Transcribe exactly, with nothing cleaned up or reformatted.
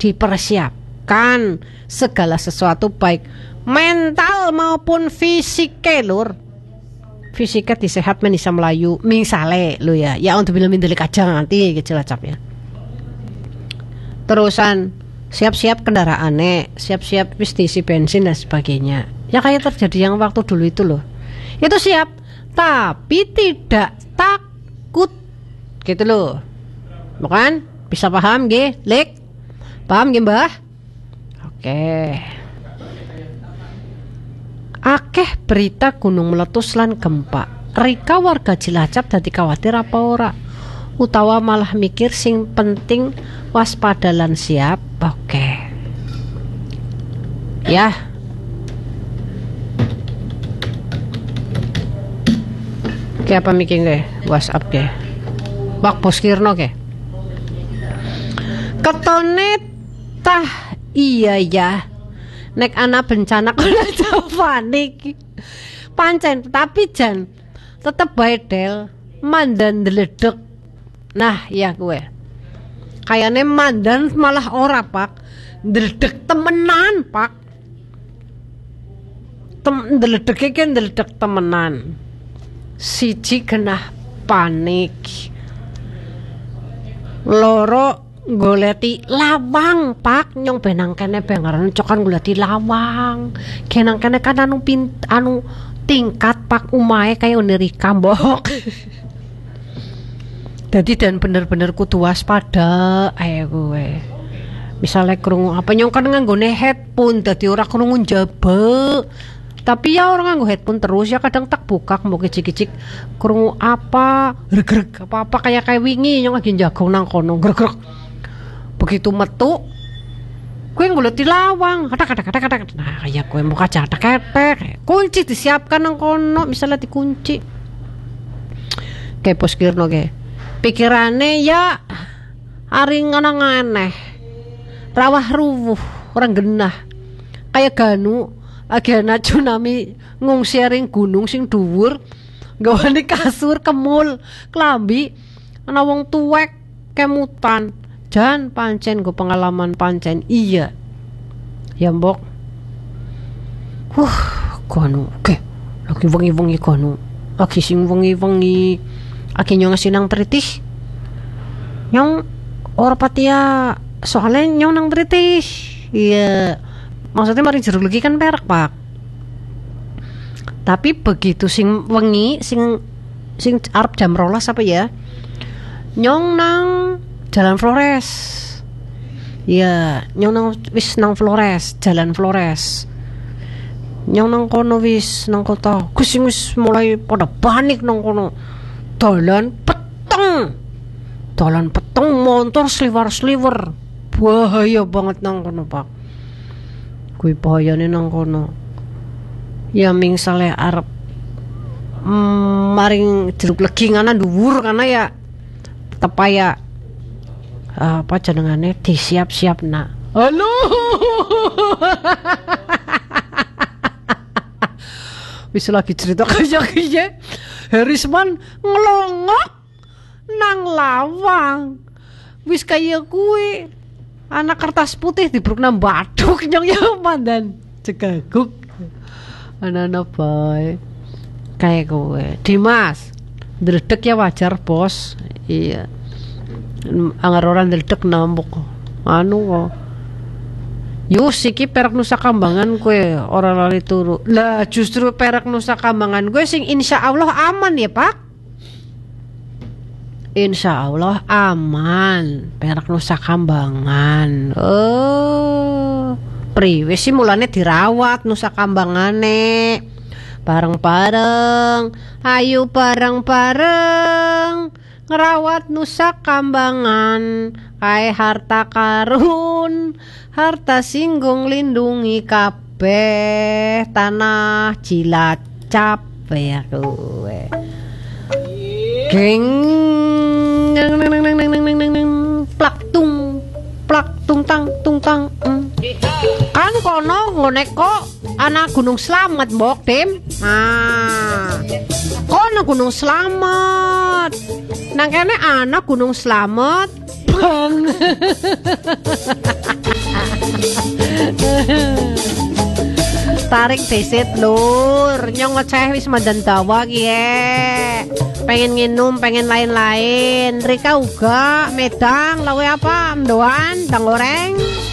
dipersiapkan segala sesuatu baik mental maupun fisik lur. Fisiknya disehat men bisa melayu misale lo ya. Ya untuk bilang mindelik aja nanti Cilacap ya. Terusan siap-siap kendaraannya, siap-siap wis diisi bensin dan sebagainya. Ya kayak terjadi yang waktu dulu itu loh. Itu siap tapi tidak takut gitu loh. Bukan? Bisa paham nggih, Lik? Paham nggih, Mbah? Oke. Akeh berita gunung meletus lan gempa. Rika warga Cilacap dadi khawatir apa ora? Utawa malah mikir sing penting waspada lan siap. Oke. Ya. Kayak apa mikir ke? WhatsApp ke? Bak Bos Kirno ke? Ketone tah iya ya. Nek ana bencana kena panik. Pancen tapi jan tetep bae del mandan deledek. Nah, iya gue. Kayane mandan malah ora, Pak. Deledek temenan, Pak. Tem deledek iki deledek temenan. Siji kena panik. Loro goleti lawang, Pak. Nyong benang kene bengaran cokan goleti lawang. Kenang kene kan anu pin anu tingkat Pak umahe kaya Rika mbok. Jadi dan bener-bener kudu waspada ae gue. Misalnya krungu apa nyong kan nganggone headphone dadi ora krungu njaba. Tapi ya orang nganggo headphone terus ya kadang tak buka mau kicik-kicik krungu apa greg apa-apa kayak kayak wingi nyong lagi jagong nang kono greg. Begitu metu gue nguleti lawang kadak-kadak-kadak. Nah kayak gue muka catak-ketek kunci disiapkan nang kono misalnya dikunci kayak Bos Kirno kayak pikirannya ya aringan aneh rawah ruwuh orang genah kayak ganu lagi ana tsunami ngungsi ring gunung sing dhuwur gawane kasur kemul klambi ana wong tuwek kemutan jan pancen go pengalaman pancen iya ya mbok huh kono oke lagi wengi-wengi kono lagi sing wengi-wengi lagi nyong sinang tritih nyong ora patia soalnya nyong nang tritih iya maksudnya mari jeruk lagi kan perak Pak. Tapi begitu sing wengi sing sing arep jam rolas apa ya nyong nang Jalan Flores. Iya, nyong nang wis nang Flores, Jalan Flores. Nyong nang kono wis nang kota. Gus wis mulai pada panik nang kono. Dalan peteng. Dalan peteng motor sliwer-sliwer. Bahaya banget nang kono, Pak. Kuwi bahayane nang kono. Ya mingsale arep mm, maring jeruk legi ngana dhuwur karena ya tetep ya apa jenengane disiap-siap nak. Halo. Wis lagi cerita kaya-kaya Harisman ngelongok nang lawang. Wis kaya kuwi anak kertas putih dibruk nang bathuk nyong ya mandan cegaguk. Anak-anak bae kayak gue Dimas deledek ya wajar bos. Iya anggar orang deledek nambuk anu kok yo siki perak Nusa Kambangan gue orang lali turu lah justru perak Nusa Kambangan gue sing insya Allah aman ya Pak. Insya Allah aman perak Nusa Kambangan. Oh priwe sih mulane dirawat Nusa Kambangane bareng-bareng ayo bareng-bareng ngerawat Nusa Kambangan kae harta karun harta singgung lindungi kabeh tanah Cilacap ya kowe geng plak tung plak tung tang tung tang mm. Kan kono ngonek kok anak Gunung Slamet mbok tim nah kono Gunung Slamet nang kene anak Gunung Slamet bang tertarik desit lur. Nyong ngeceh wis mandan dawa ki ye. Pengen nginum, pengen lain-lain. Rika uga medang lawe apa? Mendoan, dang goreng.